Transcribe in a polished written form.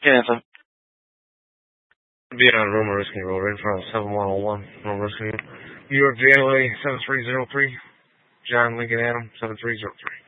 Anthem. Be on Roma Risky Road, in front of 7101, Roma Risky. New York, JLA 7303, John Lincoln Adam 7303.